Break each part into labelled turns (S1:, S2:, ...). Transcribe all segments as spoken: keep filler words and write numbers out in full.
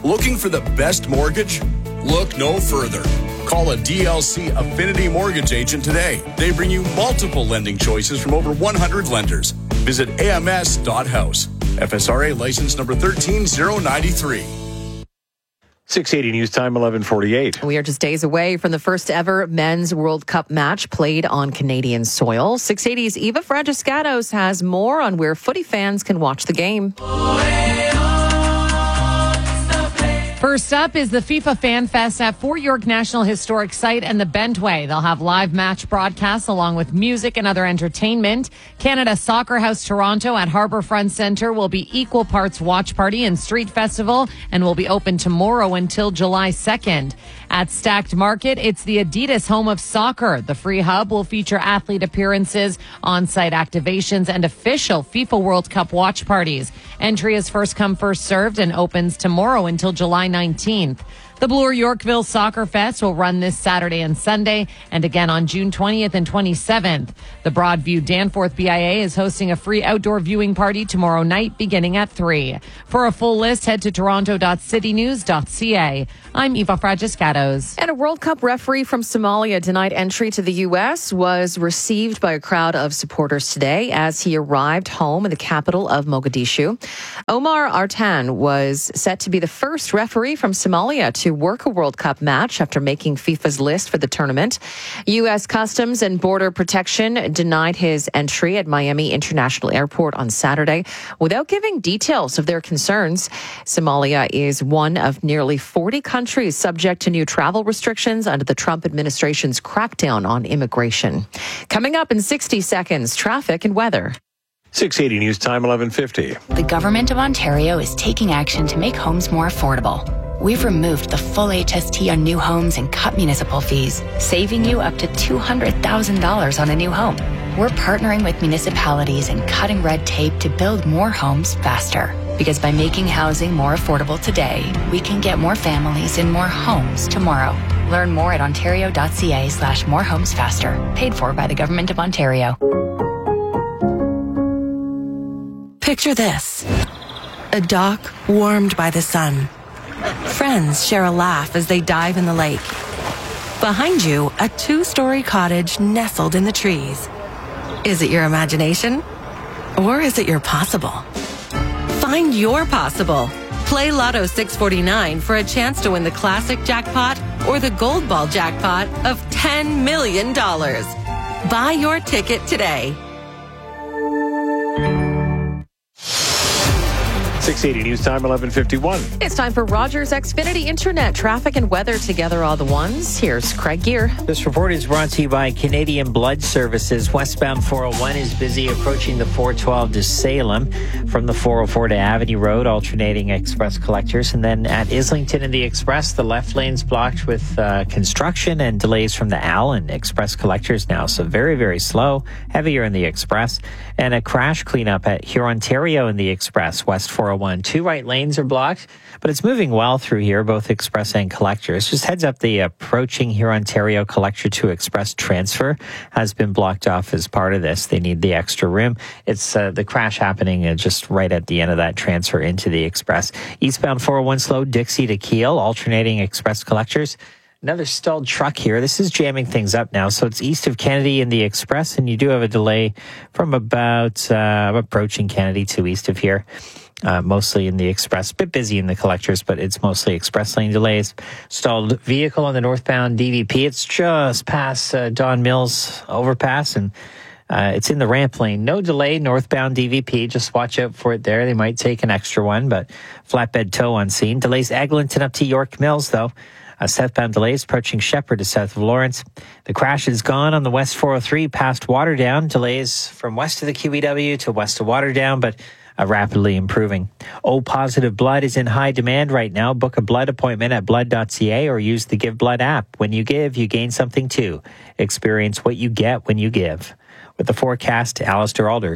S1: Looking for the best mortgage? Look no further. Call a D L C Affinity Mortgage agent today. They bring you multiple lending choices from over one hundred lenders. Visit A M S dot house. F S R A license number one three zero nine three.
S2: six eighty News Time, eleven forty-eight.
S3: We are just days away from the first ever Men's World Cup match played on Canadian soil. six eighty's Eva Fragiscatos has more on where footy fans can watch the game.
S4: First up is the FIFA Fan Fest at Fort York National Historic Site and the Bentway. They'll have live match broadcasts along with music and other entertainment. Canada Soccer House Toronto at Harbourfront Centre will be equal parts watch party and street festival and will be open tomorrow until July second. At Stacked Market, it's the Adidas home of soccer. The free hub will feature athlete appearances, on-site activations, and official FIFA World Cup watch parties. Entry is first come, first served and opens tomorrow until July nineteenth. The Bloor Yorkville Soccer Fest will run this Saturday and Sunday and again on June twentieth and twenty-seventh. The Broadview Danforth B I A is hosting a free outdoor viewing party tomorrow night beginning at three. For a full list, head to toronto dot city news dot c a. I'm Eva Fragiscatos.
S3: And a World Cup referee from Somalia denied entry to the U S was received by a crowd of supporters today as he arrived home in the capital of Mogadishu. Omar Artan was set to be the first referee from Somalia to work a World Cup match after making FIFA's list for the tournament. U S Customs and Border Protection denied his entry at Miami International Airport on Saturday without giving details of their concerns. Somalia is one of nearly forty countries subject to new travel restrictions under the Trump administration's crackdown on immigration. Coming up in sixty seconds, traffic and weather.
S2: six eighty News Time, eleven fifty.
S5: The Government of Ontario is taking action to make homes more affordable. We've removed the full H S T on new homes and cut municipal fees, saving you up to two hundred thousand dollars on a new home. We're partnering with municipalities and cutting red tape to build more homes faster. Because by making housing more affordable today, we can get more families in more homes tomorrow. Learn more at ontario dot c a slash more homes faster. Paid for by the Government of Ontario.
S6: Picture this. A dock warmed by the sun. Friends share a laugh as they dive in the lake. Behind you, a two-story cottage nestled in the trees. Is it your imagination? Or is it your possible? Find your possible. Play Lotto six forty-nine for a chance to win the classic jackpot or the gold ball jackpot of ten million dollars. Buy your ticket today.
S2: six eighty News Time, eleven fifty-one.
S3: It's time for Rogers Xfinity Internet. Traffic and weather together all the ones. Here's Craig Gear.
S7: This report is brought to you by Canadian Blood Services. Westbound four oh one is busy approaching the four twelve to Salem from the four oh four to Avenue Road, alternating express collectors. And then at Islington and the Express, the left lane's blocked with uh, construction and delays from the Allen Express collectors now. So very, very slow, heavier in the Express. And a crash cleanup at Hurontario in the Express, West four oh one. Two right lanes are blocked, but it's moving well through here, both Express and collectors. Just heads up, the approaching Hurontario collector to Express transfer has been blocked off as part of this. They need the extra room. It's uh, the crash happening uh, just right at the end of that transfer into the Express. Eastbound four oh one slow, Dixie to Kiel, alternating Express collectors. Another stalled truck here. This is jamming things up now. So it's east of Kennedy in the Express, and you do have a delay from about uh, approaching Kennedy to east of here. Uh, mostly in the Express. A bit busy in the collectors, but it's mostly Express lane delays. Stalled vehicle on the northbound D V P. It's just past uh, Don Mills overpass, and uh, it's in the ramp lane. No delay, northbound D V P. Just watch out for it there. They might take an extra one, but flatbed tow on scene. Delays Eglinton up to York Mills, though. Uh, southbound delays approaching Shepherd to south of Lawrence. The crash is gone on the West four oh three past Waterdown. Delays from west of the Q E W to west of Waterdown, but Uh, rapidly improving. O positive blood is in high demand right now. Book a blood appointment at blood dot c a or use the Give Blood app. When you give, you gain something too. Experience what you get when you give. With the forecast, Alistair Alders.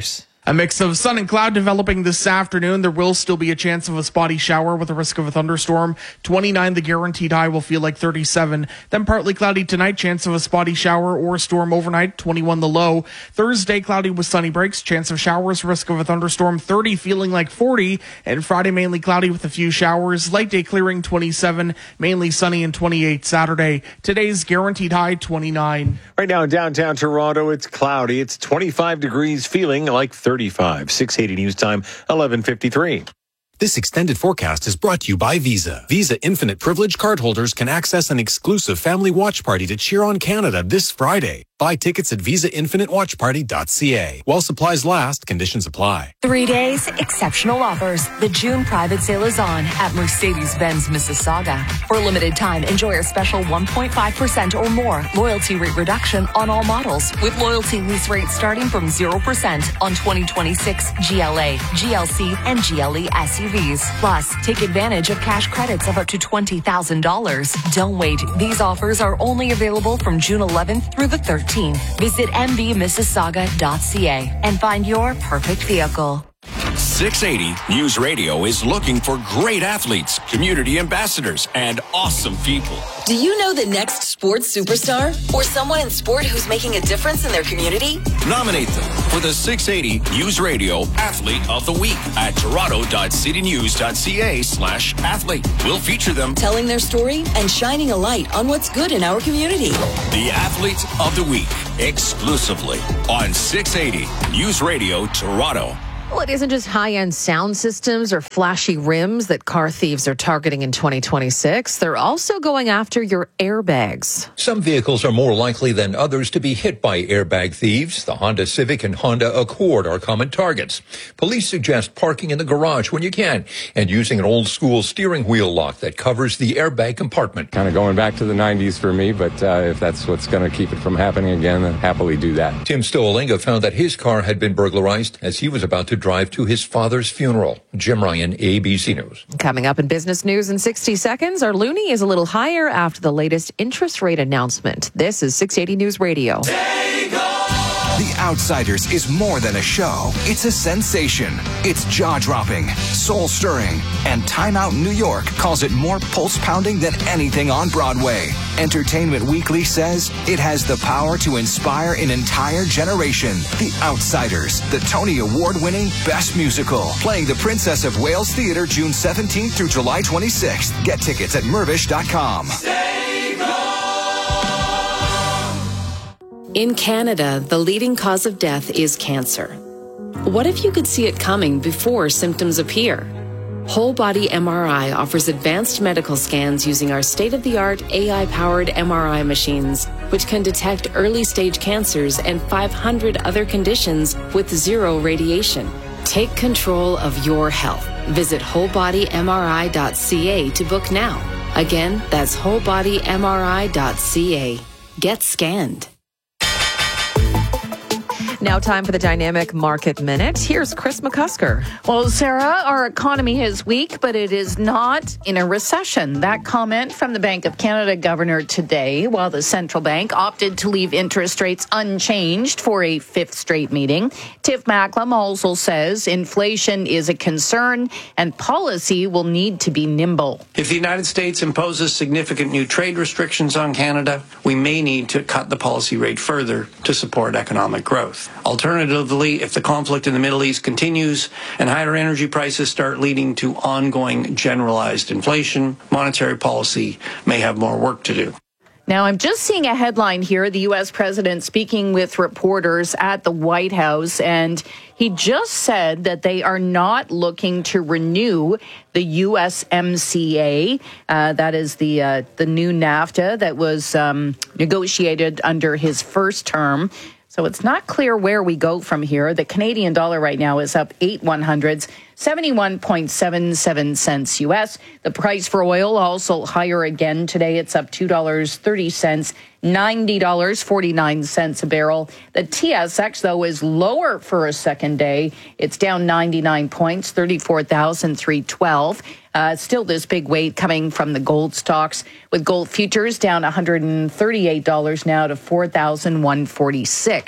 S8: A mix of sun and cloud developing this afternoon. There will still be a chance of a spotty shower with a risk of a thunderstorm. twenty-nine, the guaranteed high, will feel like thirty-seven. Then partly cloudy tonight, chance of a spotty shower or storm overnight, twenty-one the low. Thursday, cloudy with sunny breaks, chance of showers, risk of a thunderstorm, thirty, feeling like forty. And Friday, mainly cloudy with a few showers. Light day clearing, twenty-seven, mainly sunny, and twenty-eight Saturday. Today's guaranteed high, twenty-nine.
S2: Right now in downtown Toronto, it's cloudy. It's twenty-five degrees, feeling like thirty-five. six eighty News Time, eleven fifty-three.
S9: This extended forecast is brought to you by Visa. Visa Infinite Privilege cardholders can access an exclusive family watch party to cheer on Canada this Friday. Buy tickets at visa infinite watch party dot c a. While supplies last, conditions apply.
S10: Three days, exceptional offers. The June private sale is on at Mercedes-Benz Mississauga. For a limited time, enjoy our special one point five percent or more loyalty rate reduction on all models, with loyalty lease rates starting from zero percent on twenty twenty-six G L A, G L C, and G L E S U Vs. Plus, take advantage of cash credits of up to twenty thousand dollars. Don't wait. These offers are only available from June eleventh through the thirteenth. Visit m b mississauga dot c a and find your perfect vehicle.
S1: six eighty News Radio is looking for great athletes, community ambassadors, and awesome people.
S11: Do you know the next sports superstar? Or someone in sport who's making a difference in their community?
S1: Nominate them for the six eighty News Radio Athlete of the Week at toronto dot city news dot c a slash athlete. We'll feature them
S11: telling their story and shining a light on what's good in our community.
S1: The Athlete of the Week, exclusively on six eighty News Radio Toronto.
S3: Well, it isn't just high-end sound systems or flashy rims that car thieves are targeting in twenty twenty-six. They're also going after your airbags.
S12: Some vehicles are more likely than others to be hit by airbag thieves. The Honda Civic and Honda Accord are common targets. Police suggest parking in the garage when you can and using an old-school steering wheel lock that covers the airbag compartment.
S13: Kind of going back to the nineties for me, but uh, if that's what's going to keep it from happening again, then happily do that.
S12: Tim Stolinga found that his car had been burglarized as he was about to drive to his father's funeral. Jim Ryan, A B C News.
S3: Coming up in business news in sixty seconds, our loonie is a little higher after the latest interest rate announcement. This is six eighty News Radio.
S14: The Outsiders is more than a show. It's a sensation. It's jaw-dropping, soul-stirring, and Time Out New York calls it more pulse-pounding than anything on Broadway. Entertainment Weekly says it has the power to inspire an entire generation. The Outsiders, the Tony Award-winning Best Musical, playing the Princess of Wales Theatre June seventeenth through July twenty-sixth. Get tickets at mervish dot com.
S15: In Canada, the leading cause of death is cancer. What if you could see it coming before symptoms appear? Whole Body M R I offers advanced medical scans using our state-of-the-art A I-powered M R I machines, which can detect early-stage cancers and five hundred other conditions with zero radiation. Take control of your health. Visit whole body m r i dot c a to book now. Again, that's whole body m r i dot c a. Get scanned.
S3: Now time for the Dynamic Market Minute. Here's Chris McCusker.
S4: Well, Sarah, our economy is weak, but it is not in a recession. That comment from the Bank of Canada governor today, while the central bank opted to leave interest rates unchanged for a fifth straight meeting. Tiff Macklem also says inflation is a concern and policy will need to be nimble.
S16: If the United States imposes significant new trade restrictions on Canada, we may need to cut the policy rate further to support economic growth. Alternatively, if the conflict in the Middle East continues and higher energy prices start leading to ongoing generalized inflation, monetary policy may have more work to do.
S4: Now, I'm just seeing a headline here, the U S president speaking with reporters at the White House, and he just said that they are not looking to renew the U S M C A. Uh, that is the uh, the new NAFTA that was um, negotiated under his first term. So it's not clear where we go from here. The Canadian dollar right now is up eight one hundredths, seventy-one point seven seven cents U S. The price for oil also higher again today. It's up two dollars and thirty cents, ninety dollars and forty-nine cents a barrel. The T S X, though, is lower for a second day. It's down ninety-nine points, thirty-four thousand three hundred twelve. Uh, still this big weight coming from the gold stocks, with gold futures down one hundred thirty-eight dollars now to four thousand one hundred forty-six.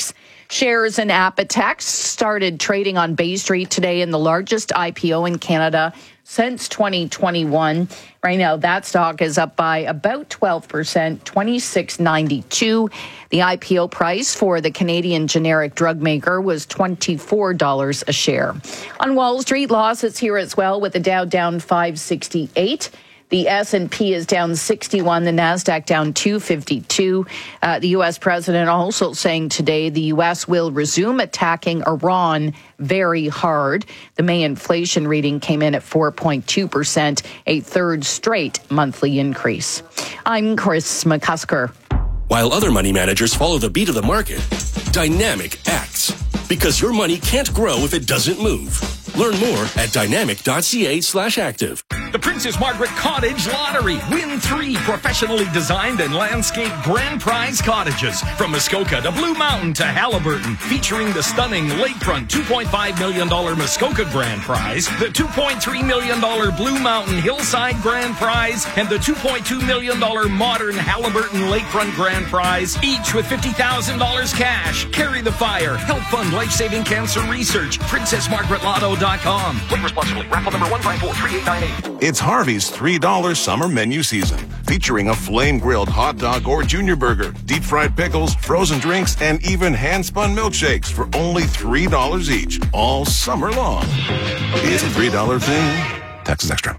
S17: Shares in Apotex started trading on Bay Street today in the largest I P O in Canada since twenty twenty-one. Right now, that stock is up by about twelve percent, twenty-six ninety-two. The I P O price for the Canadian generic drug maker was twenty-four dollars a share. On Wall Street, losses here as well, with the Dow down five sixty-eight. The S and P is down sixty-one, the NASDAQ down two fifty-two. Uh, the U S president also saying today the U S will resume attacking Iran very hard. The May inflation reading came in at four point two percent, a third straight monthly increase. I'm Chris McCusker.
S18: While other money managers follow the beat of the market, Dynamic acts. Because your money can't grow if it doesn't move. Learn more at dynamic.ca slash active.
S19: The Princess Margaret Cottage Lottery. Win three professionally designed and landscaped grand prize cottages from Muskoka to Blue Mountain to Halliburton, featuring the stunning lakefront two point five million dollars Muskoka grand prize, the two point three million dollars Blue Mountain Hillside grand prize, and the two point two million dollars modern Halliburton lakefront grand prize, each with fifty thousand dollars cash. Carry the fire. Help fund life-saving cancer research. princess margaret lotto dot com. Play responsibly. Raffle number one five four three eight nine eight.
S20: It's Harvey's three dollar summer menu season, featuring a flame-grilled hot dog or junior burger, deep-fried pickles, frozen drinks, and even hand-spun milkshakes for only three dollars each, all summer long. It's a three dollar thing. Taxes extra.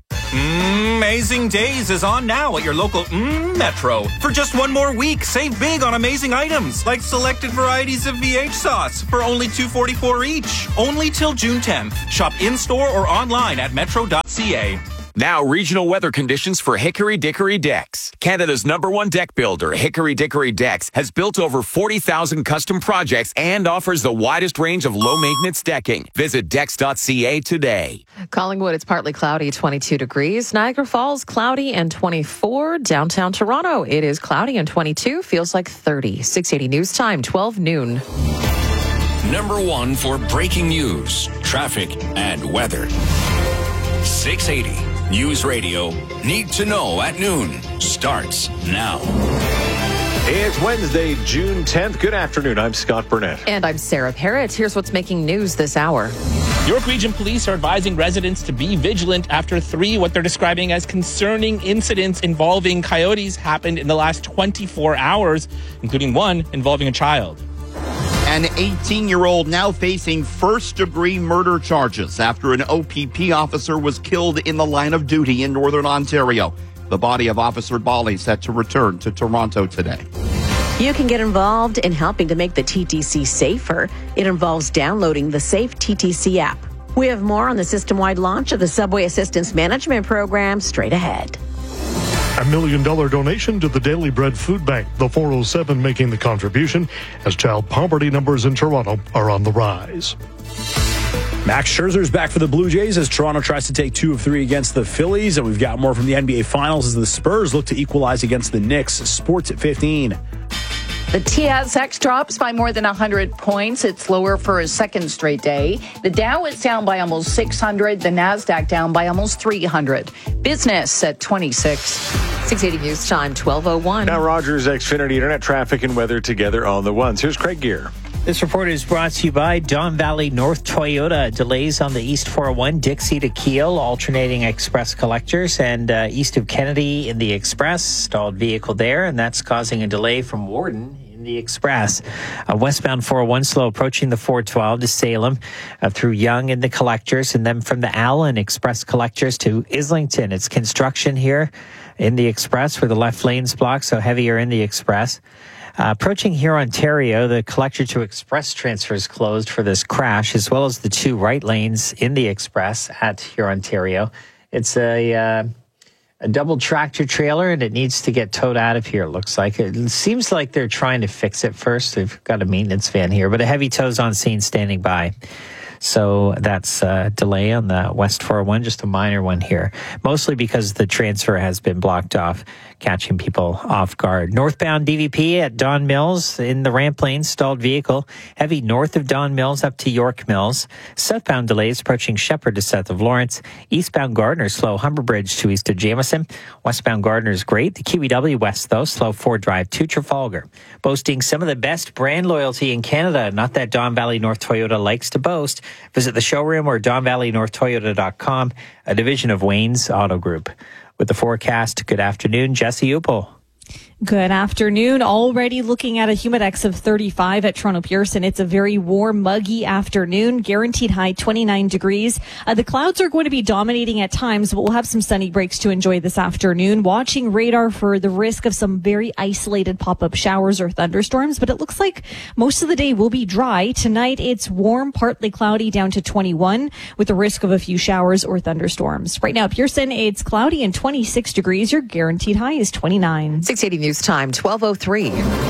S21: Amazing Days is on now at your local mm, Metro. For just one more week, save big on amazing items like selected varieties of V H sauce for only two forty-four each. Only till June tenth. Shop in-store or online at metro dot c a.
S22: Now, regional weather conditions for Hickory Dickory Decks. Canada's number one deck builder, Hickory Dickory Decks, has built over forty thousand custom projects and offers the widest range of low-maintenance decking. Visit decks dot c a today.
S3: Collingwood, it's partly cloudy, twenty-two degrees. Niagara Falls, cloudy and twenty-four. Downtown Toronto, it is cloudy and twenty-two. Feels like thirty. six eighty News Time, twelve noon.
S1: Number one for breaking news, traffic, and weather. six eighty News Radio. Need to know at noon starts now.
S2: It's Wednesday, June tenth. Good afternoon. I'm Scott Burnett.
S3: And I'm Sarah Parrott. Here's what's making news this hour.
S23: York Region Police are advising residents to be vigilant after three what they're describing as concerning incidents involving coyotes happened in the last twenty-four hours, including one involving a child.
S24: An eighteen-year-old now facing first-degree murder charges after an O P P officer was killed in the line of duty in Northern Ontario. The body of Officer Bali set to return to Toronto today.
S25: You can get involved in helping to make the T T C safer. It involves downloading the Safe T T C app. We have more on the system-wide launch of the Subway Assistance Management Program straight ahead.
S26: A million dollar donation to the Daily Bread Food Bank, the four oh seven making the contribution as child poverty numbers in Toronto are on the rise.
S27: Max Scherzer's back for the Blue Jays as Toronto tries to take two of three against the Phillies. And we've got more from the N B A Finals as the Spurs look to equalize against the Knicks. Sports at fifteen.
S17: The T S X drops by more than one hundred points. It's lower for a second straight day. The Dow is down by almost six hundred. The NASDAQ down by almost three hundred. Business at twenty-six.
S3: six eighty News Time, twelve oh one.
S2: Now Rogers, Xfinity Internet traffic and weather together on the ones. Here's Craig Gear.
S7: This report is brought to you by Don Valley North Toyota. Delays on the East four oh one, Dixie to Kiel, alternating express collectors, and uh, east of Kennedy in the express, stalled vehicle there, and that's causing a delay from Warden in the express. Uh, westbound four oh one, slow approaching the four twelve to Salem, uh, through Young in the collectors, and then from the Allen express collectors to Islington. It's construction here in the express where the left lane's blocked, so heavier in the express. Uh, approaching here, Ontario, the collector to express transfer is closed for this crash, as well as the two right lanes in the express at here, Ontario. It's a, uh, a double tractor trailer, and it needs to get towed out of here, it looks like. It seems like they're trying to fix it first. They've got a maintenance van here, but a heavy tow's on scene standing by. So that's a delay on the West four oh one, just a minor one here, mostly because the transfer has been blocked off, catching people off guard. Northbound D V P at Don Mills in the ramp lane, stalled vehicle. Heavy north of Don Mills up to York Mills. Southbound delays approaching Shepherd to south of Lawrence. Eastbound Gardner slow Humber Bridge to east of Jameson. Westbound Gardner is great. The Q E W West, though, slow Ford Drive to Trafalgar. Boasting some of the best brand loyalty in Canada, not that Don Valley North Toyota likes to boast. Visit the showroom or don valley north toyota dot com, a division of Wayne's Auto Group. With the forecast, good afternoon, Jesse Upel.
S5: Good afternoon. Already looking at a humidex of thirty-five at Toronto Pearson. It's a very warm, muggy afternoon. Guaranteed high twenty-nine degrees. Uh, the clouds are going to be dominating at times, but we'll have some sunny breaks to enjoy this afternoon. Watching radar for the risk of some very isolated pop-up showers or thunderstorms, but it looks like most of the day will be dry. Tonight, it's warm, partly cloudy down to twenty-one with the risk of a few showers or thunderstorms. Right now, Pearson, it's cloudy and twenty-six degrees. Your guaranteed high is twenty-nine.
S3: six eighty News Time, twelve oh three.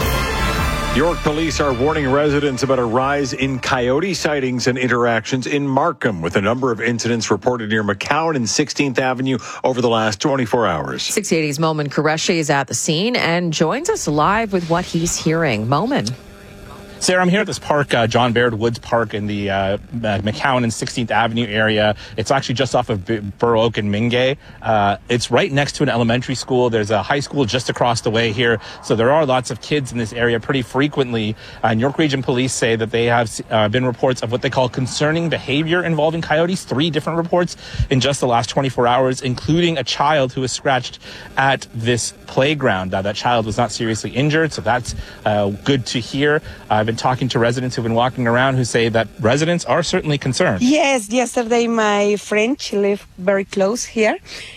S2: York police are warning residents about a rise in coyote sightings and interactions in Markham, with a number of incidents reported near McCowan and sixteenth Avenue over the last twenty-four hours.
S3: six eighty's Momin Qureshi is at the scene and joins us live with what he's hearing. Momin.
S23: Sarah, I'm here at this park, uh, John Baird Woods Park in the uh, uh, McCowan and sixteenth Avenue area. It's actually just off of B- Burrow Oak and Mingay. Uh, it's right next to an elementary school. There's a high school just across the way here. So there are lots of kids in this area pretty frequently. Uh, and York Region Police say that they have uh, been reports of what they call concerning behavior involving coyotes. Three different reports in just the last twenty-four hours, including a child who was scratched at this playground. Uh, that child was not seriously injured, so that's uh, good to hear. Uh, I've been talking to residents who've been walking around who say that residents are certainly concerned.
S6: Yes, yesterday my friend, she lived very close here,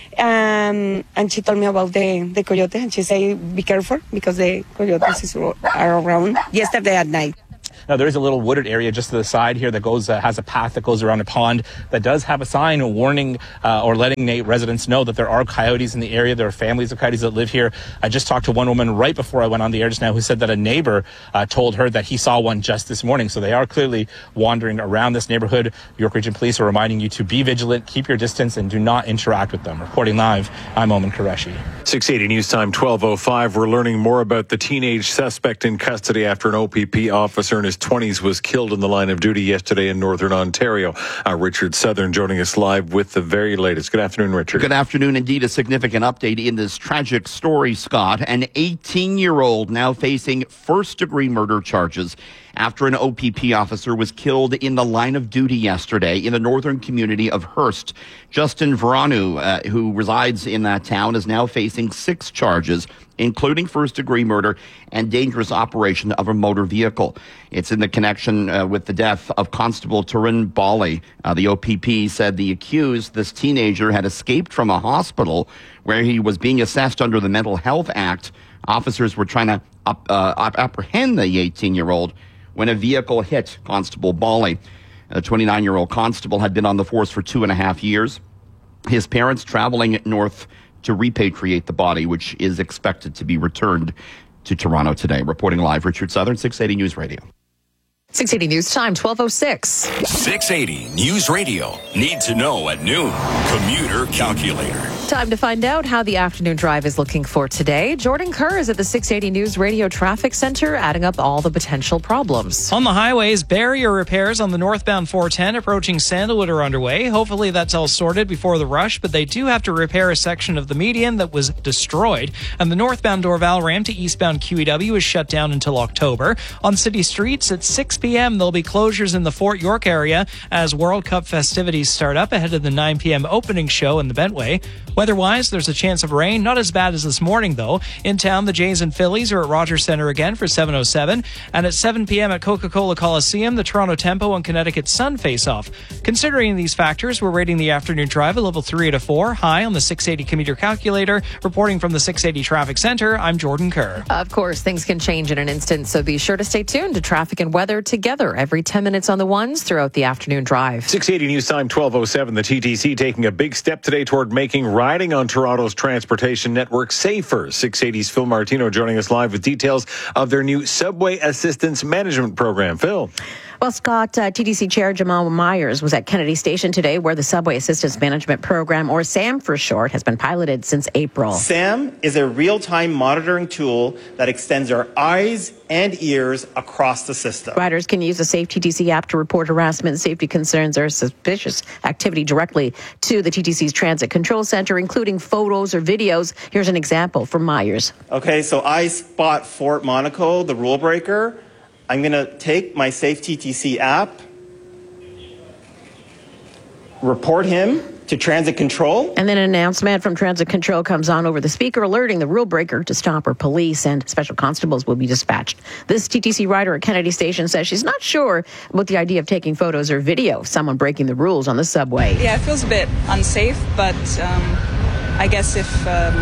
S6: um, and she told me about the, the coyote, and she said, be careful because the coyotes are around yesterday at night.
S23: Now, there is a little wooded area just to the side here that goes uh, has a path that goes around a pond that does have a sign warning uh, or letting residents know that there are coyotes in the area. There are families of coyotes that live here. I just talked to one woman right before I went on the air just now who said that a neighbor uh, told her that he saw one just this morning. So they are clearly wandering around this neighborhood. York Region Police are reminding you to be vigilant, keep your distance, and do not interact with them. Reporting live, I'm Momin Qureshi.
S2: six eighty News Time, twelve oh five. We're learning more about the teenage suspect in custody after an O P P officer in his twenties was killed in the line of duty yesterday in Northern Ontario. Uh, Richard Southern joining us live with the very latest. Good afternoon, Richard.
S24: Good afternoon. Indeed, a significant update in this tragic story, Scott. An eighteen-year-old now facing first-degree murder charges after an O P P officer was killed in the line of duty yesterday in the northern community of Hearst. Justin Veranu, uh, who resides in that town, is now facing six charges, including first-degree murder and dangerous operation of a motor vehicle. It's in the connection uh, with the death of Constable Tarun Bali. Uh, the O P P said the accused, this teenager, had escaped from a hospital where he was being assessed under the Mental Health Act. Officers were trying to up, uh, apprehend the eighteen-year-old when a vehicle hit Constable Bali. The twenty-nine-year-old constable had been on the force for two and a half years. His parents traveling north to repatriate the body, which is expected to be returned to Toronto today. Reporting live, Richard Southern, six eighty News Radio.
S3: six eighty News Time, twelve oh six.
S18: six eighty News Radio. Need to know at noon. Commuter Calculator.
S3: Time to find out how the afternoon drive is looking for today. Jordan Kerr is at the six eighty News Radio Traffic Center, adding up all the potential problems.
S8: On the highways, barrier repairs on the northbound four ten approaching Sandalwood are underway. Hopefully that's all sorted before the rush, but they do have to repair a section of the median that was destroyed. And the northbound Dorval ramp to eastbound Q E W is shut down until October. On city streets at six p.m., there'll be closures in the Fort York area as World Cup festivities start up ahead of the nine p.m. opening show in the Bentway. Weather-wise, there's a chance of rain. Not as bad as this morning, though. In town, the Jays and Phillies are at Rogers Centre again for seven oh seven. And at seven p.m. at Coca-Cola Coliseum, the Toronto Tempo and Connecticut Sun face off. Considering these factors, we're rating the afternoon drive a level three to four, high on the six eighty commuter calculator. Reporting from the six eighty Traffic Center, I'm Jordan Kerr.
S3: Of course, things can change in an instant, so be sure to stay tuned to traffic and weather together every ten minutes on the ones throughout the afternoon drive.
S2: six eighty News Time, twelve oh seven. The T T C taking a big step today toward making riding on Toronto's transportation network safer. six eighty's Phil Martino joining us live with details of their new Subway Assistance Management Program. Phil.
S25: Well, Scott, uh, T T C Chair Jamal Myers was at Kennedy Station today, where the Subway Assistance Management Program, or SAM for short, has been piloted since April.
S9: SAM is a real-time monitoring tool that extends our eyes and ears across the system.
S25: Riders can use the Safe T T C app to report harassment, safety concerns, or suspicious activity directly to the T T C's Transit Control Center, including photos or videos. Here's an example from Myers.
S9: Okay, so I spot Fort Monaco, the rule breaker. I'm going to take my Safe T T C app, report him to Transit Control.
S25: And then an announcement from Transit Control comes on over the speaker, alerting the rule breaker to stop, or police and special constables will be dispatched. This T T C rider at Kennedy Station says she's not sure about the idea of taking photos or video of someone breaking the rules on the subway.
S10: Yeah, it feels a bit unsafe, but um, I guess if um,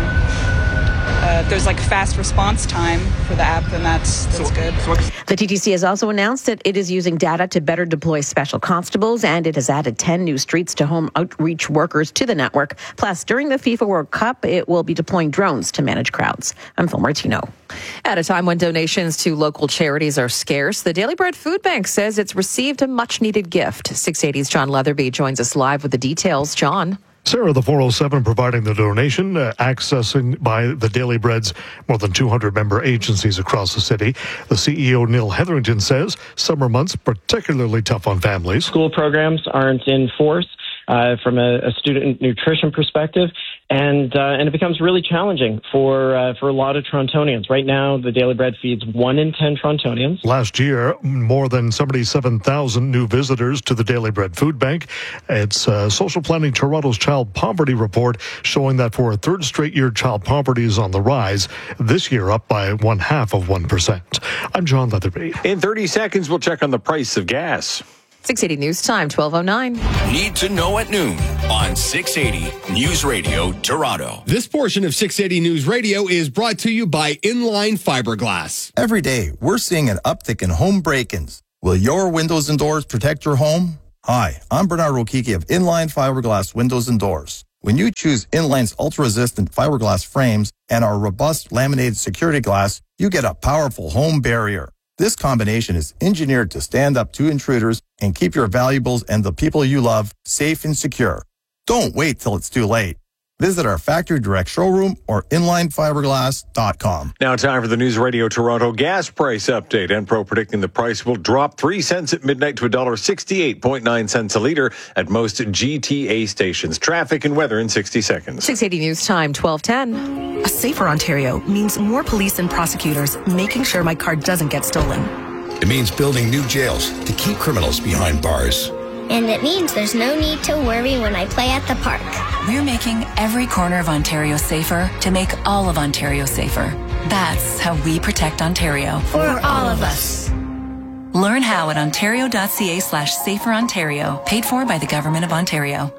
S10: uh, there's like fast response time for the app, then that's, that's so, good. So
S25: the T T C has also announced that it is using data to better deploy special constables, and it has added ten new streets to home outreach workers to the network. Plus, during the FIFA World Cup, it will be deploying drones to manage crowds. I'm Phil Martino.
S3: At a time when donations to local charities are scarce, the Daily Bread Food Bank says it's received a much-needed gift. six eighty's John Leatherby joins us live with the details. John.
S26: Sarah, the four oh seven providing the donation, uh, accessing by the Daily Bread's more than two hundred member agencies across the city. The C E O, Neil Hetherington, says summer months particularly tough on families.
S11: School programs aren't in force uh, from a, a student nutrition perspective, and uh, and it becomes really challenging for uh, for a lot of Torontonians. Right now, the Daily Bread feeds one in ten Torontonians.
S26: Last year, more than seventy-seven thousand new visitors to the Daily Bread Food Bank. It's uh, Social Planning Toronto's Child Poverty Report showing that for a third straight year, child poverty is on the rise. This year, up by one half of one percent. I'm John Leatherby.
S2: In thirty seconds, we'll check on the price of gas.
S3: six eighty News Time, twelve oh nine.
S1: Need to know at noon on six eighty News Radio Toronto.
S12: This portion of six eighty News Radio is brought to you by Inline Fiberglass.
S13: Every day, we're seeing an uptick in home break-ins. Will your windows and doors protect your home? Hi, I'm Bernard Rokiki of Inline Fiberglass Windows and Doors. When you choose Inline's ultra-resistant fiberglass frames and our robust laminated security glass, you get a powerful home barrier. This combination is engineered to stand up to intruders and keep your valuables and the people you love safe and secure. Don't wait till it's too late. Visit our factory direct showroom or inline fiberglass dot com.
S2: Now time for the News Radio Toronto gas price update. Enpro predicting the price will drop three cents at midnight to one dollar sixty-eight point nine cents a litre at most G T A stations. Traffic and weather in sixty seconds.
S3: six eighty News Time, twelve ten.
S14: A safer Ontario means more police and prosecutors making sure my car doesn't get stolen.
S15: It means building new jails to keep criminals behind bars.
S28: And it means there's no need to worry when I play at the park.
S29: We're making every corner of Ontario safer to make all of Ontario safer. That's how we protect Ontario.
S28: For all of us.
S29: Learn how at ontario.ca slash safer Ontario. Paid for by the Government of Ontario.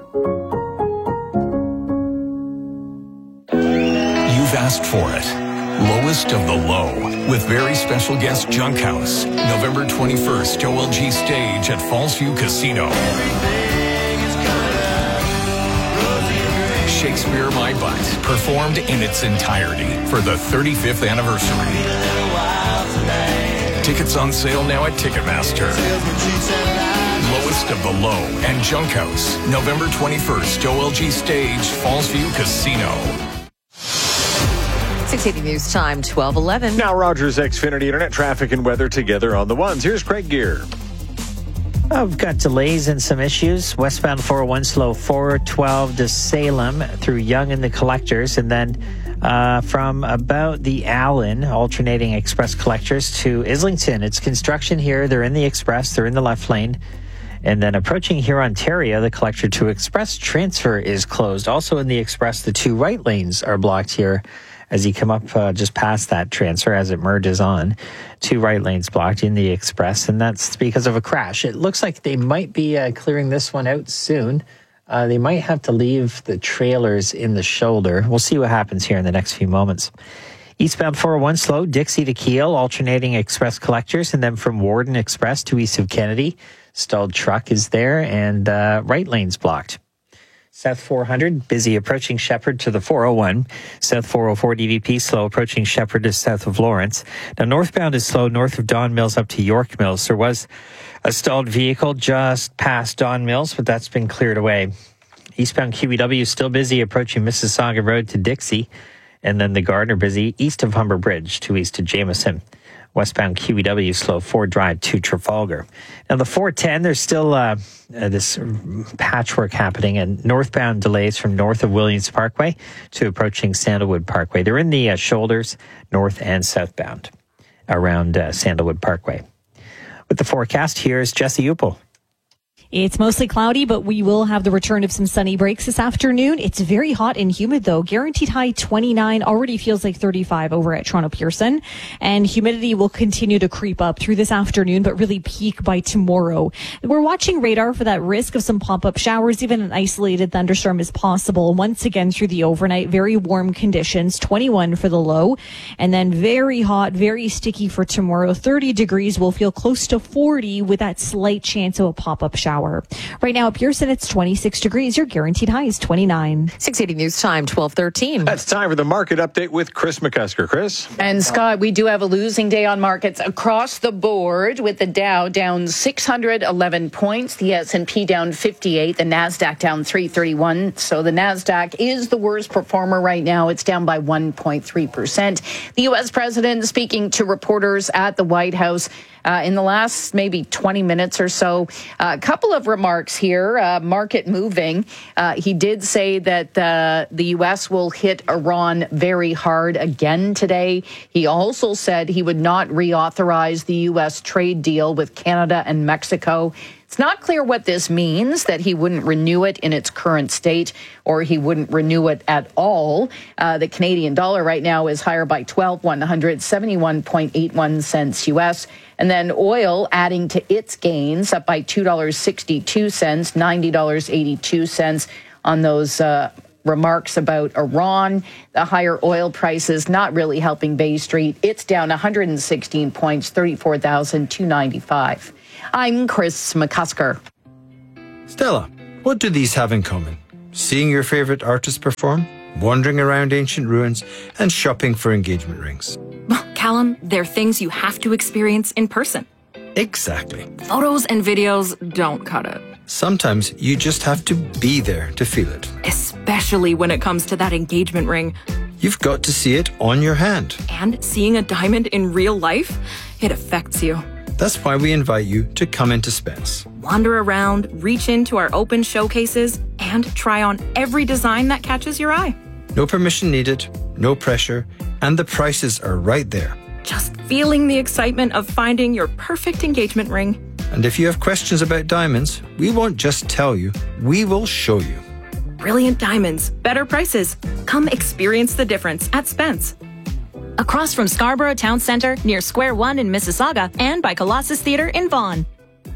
S19: You've asked for it. Lowest of the low with very special guest Junk House. November twenty-first, O L G stage at Fallsview Casino. Shakespeare My Butt, performed in its entirety for the thirty-fifth anniversary. Tickets on sale now at Ticketmaster. Lowest of the low and Junk House, November twenty-first, O L G stage, Fallsview Casino.
S3: six eighty News Time, twelve eleven.
S2: Now Rogers Xfinity Internet traffic and weather together on the ones. Here's Craig Gear.
S7: Oh, we've got delays and some issues. Westbound four oh one slow four twelve to Salem through Yonge and the Collectors. And then uh, from about the Allen, alternating express collectors to Islington. It's construction here. They're in the express. They're in the left lane. And then approaching here, Ontario, the collector to express transfer is closed. Also in the express, the two right lanes are blocked here as you come up uh, just past that transfer as it merges on. Two right lanes blocked in the express, and that's because of a crash. It looks like they might be uh, clearing this one out soon. Uh, they might have to leave the trailers in the shoulder. We'll see what happens here in the next few moments. Eastbound four oh one slow, Dixie to Kiel, alternating express collectors, and then from Warden Express to east of Kennedy. Stalled truck is there, and uh, right lane's blocked. South four hundred, busy approaching Shepherd to the four oh one. South four oh four D V P, slow approaching Shepherd to south of Lawrence. Now, northbound is slow north of Don Mills up to York Mills. There was a stalled vehicle just past Don Mills, but that's been cleared away. Eastbound Q E W is still busy approaching Mississauga Road to Dixie. And then the Gardner busy east of Humber Bridge to east of Jameson. Westbound Q E W slow Ford Drive to Trafalgar. Now the four ten, there's still uh, uh, this patchwork happening, and northbound delays from north of Williams Parkway to approaching Sandalwood Parkway. They're in the uh, shoulders, north and southbound, around uh, Sandalwood Parkway. With the forecast, here's Jesse Upel.
S4: It's mostly cloudy, but we will have the return of some sunny breaks this afternoon. It's very hot and humid, though. Guaranteed high twenty-nine, already feels like thirty-five over at Toronto Pearson. And humidity will continue to creep up through this afternoon, but really peak by tomorrow. We're watching radar for that risk of some pop-up showers. Even an isolated thunderstorm is possible. Once again, through the overnight, very warm conditions, twenty-one for the low. And then very hot, very sticky for tomorrow. thirty degrees will feel close to forty with that slight chance of a pop-up shower. Right now at Pearson, it's twenty-six degrees. Your guaranteed high is twenty-nine.
S3: six eighty News Time, twelve thirteen.
S2: That's time for the market update with Chris McCusker. Chris?
S5: And Scott, we do have a losing day on markets across the board, with the Dow down six hundred eleven points, the S and P down fifty-eight, the NASDAQ down three thirty-one. So the NASDAQ is the worst performer right now. It's down by one point three percent. The U S president speaking to reporters at the White House Uh, in the last maybe twenty minutes or so. Uh, a couple of remarks here, uh, market moving. Uh, he did say that uh, the U S will hit Iran very hard again today. He also said he would not reauthorize the U S trade deal with Canada and Mexico. It's not clear what this means, that he wouldn't renew it in its current state, or he wouldn't renew it at all. Uh, the Canadian dollar right now is higher by twelve one hundred, seventy-one point eight one cents U S. And then oil adding to its gains, up by two dollars and sixty-two cents, ninety dollars and eighty-two cents on those uh, remarks about Iran. The higher oil prices not really helping Bay Street. It's down one hundred sixteen points, thirty-four thousand two hundred ninety-five. I'm Chris McCusker.
S6: Stella, what do these have in common? Seeing your favorite artist perform, wandering around ancient ruins, and shopping for engagement rings.
S16: Callum, they're things you have to experience in person.
S6: Exactly.
S16: Photos and videos don't cut it.
S6: Sometimes you just have to be there to feel it.
S16: Especially when it comes to that engagement ring.
S6: You've got to see it on your hand.
S16: And seeing a diamond in real life, it affects you.
S6: That's why we invite you to come into Spence.
S16: Wander around, reach into our open showcases, and try on every design that catches your eye.
S6: No permission needed, no pressure, and the prices are right there.
S16: Just feeling the excitement of finding your perfect engagement ring.
S6: And if you have questions about diamonds, we won't just tell you, we will show you.
S16: Brilliant diamonds, better prices. Come experience the difference at Spence.
S17: Across from Scarborough Town Centre, near Square One in Mississauga, and by Colossus Theatre in Vaughan.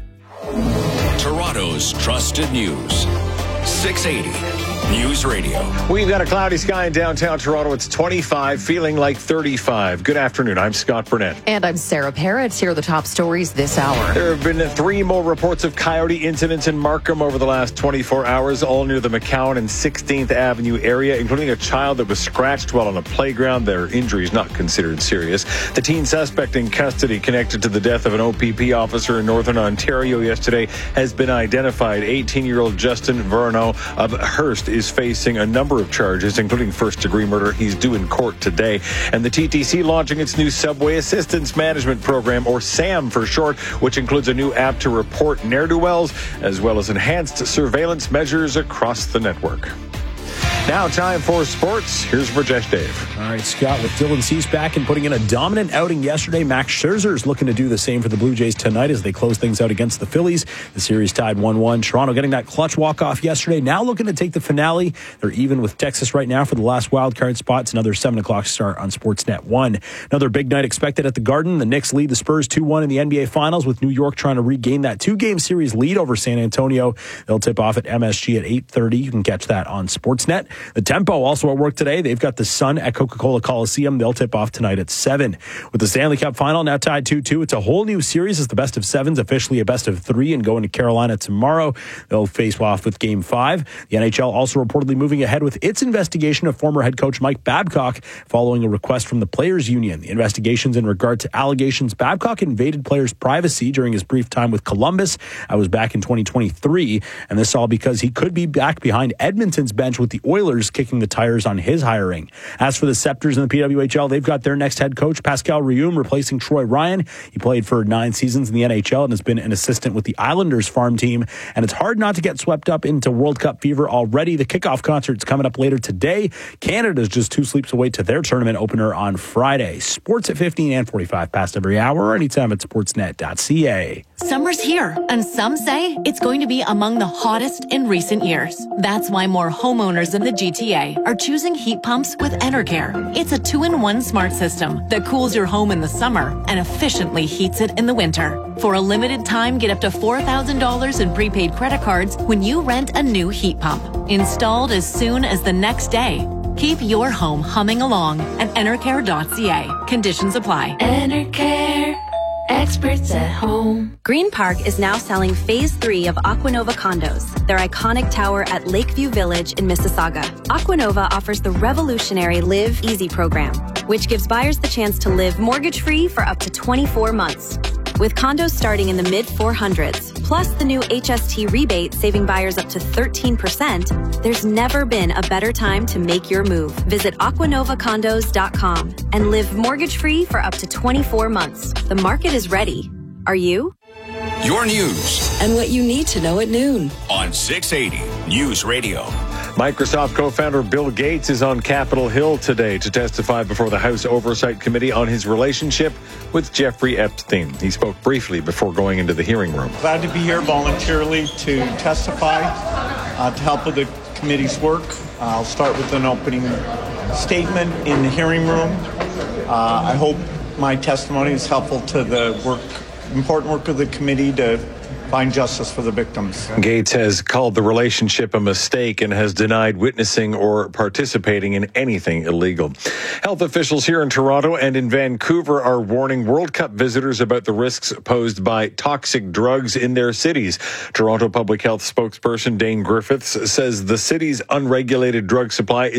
S1: Toronto's trusted news. six eighty News Radio.
S2: We've got a cloudy sky in downtown Toronto. It's twenty-five, feeling like thirty-five. Good afternoon. I'm Scott Burnett.
S3: And I'm Sarah Parrott. Here are the top stories this hour.
S2: There have been three more reports of coyote incidents in Markham over the last twenty-four hours, all near the McCowan and sixteenth Avenue area, including a child that was scratched while on a playground. Their injuries not considered serious. The teen suspect in custody connected to the death of an O P P officer in Northern Ontario yesterday has been identified. eighteen-year-old Justin Verno of Hearst is facing a number of charges, including first-degree murder. He's due in court today. And the T T C launching its new Subway Assistance Management Program, or SAM for short, which includes a new app to report ne'er-do-wells, as well as enhanced surveillance measures across the network. Now time for sports. Here's Rajesh Dave.
S20: All right, Scott, with Dylan Cease back and putting in a dominant outing yesterday, Max Scherzer is looking to do the same for the Blue Jays tonight as they close things out against the Phillies. The series tied one one. Toronto getting that clutch walk-off yesterday. Now looking to take the finale. They're even with Texas right now for the last wild card spot. It's another seven o'clock start on Sportsnet one. Another big night expected at the Garden. The Knicks lead the Spurs two one in the N B A Finals, with New York trying to regain that two-game series lead over San Antonio. They'll tip off at M S G at eight thirty. You can catch that on Sportsnet. The Tempo also at work today. They've got the Sun at Coca-Cola Coliseum. They'll tip off tonight at seven. With the Stanley Cup final now tied two two, it's a whole new series as the best of sevens, officially a best of three, and going to Carolina tomorrow. They'll face off with game five. The N H L also reportedly moving ahead with its investigation of former head coach Mike Babcock following a request from the Players Union. The investigation's in regard to allegations Babcock invaded players' privacy during his brief time with Columbus. I was back in twenty twenty-three, and this all because he could be back behind Edmonton's bench with the Oilers kicking the tires on his hiring. As for the Scepters in the P W H L, they've got their next head coach, Pascal Rium, replacing Troy Ryan. He played for nine seasons in the N H L and has been an assistant with the Islanders farm team. And it's hard not to get swept up into World Cup fever already. The kickoff concert's coming up later today. Canada's just two sleeps away to their tournament opener on Friday. Sports at fifteen and forty-five past every hour, or anytime at sportsnet dot c a.
S8: Summer's here, and some say it's going to be among the hottest in recent years. That's why more homeowners in the G T A are choosing heat pumps with Enercare. It's a two-in-one smart system that cools your home in the summer and efficiently heats it in the winter. For a limited time, get up to four thousand dollars in prepaid credit cards when you rent a new heat pump. Installed as soon as the next day. Keep your home humming along at enercare dot c a. Conditions apply.
S9: Enercare. Experts at home.
S10: Green Park is now selling phase three of Aquanova condos, their iconic tower at Lakeview Village in Mississauga. Aquanova offers the revolutionary Live Easy program, which gives buyers the chance to live mortgage-free for up to twenty-four months. With condos starting in the mid four hundreds, plus the new H S T rebate saving buyers up to thirteen percent, there's never been a better time to make your move. Visit aquanova condos dot com and live mortgage-free for up to twenty-four months. The market is ready. Are you?
S1: Your news.
S9: And what you need to know at noon.
S1: On six eighty News Radio.
S2: Microsoft co-founder Bill Gates is on Capitol Hill today to testify before the House Oversight Committee on his relationship with Jeffrey Epstein. He spoke briefly before going into the hearing room.
S18: Glad to be here voluntarily to testify, uh, to help with the committee's work. Uh, I'll start with an opening statement in the hearing room. Uh, I hope my testimony is helpful to the work, important work of the committee to find justice for the victims.
S2: Gates has called the relationship a mistake and has denied witnessing or participating in anything illegal. Health officials here in Toronto and in Vancouver are warning World Cup visitors about the risks posed by toxic drugs in their cities. Toronto Public Health spokesperson Dane Griffiths says the city's unregulated drug supply is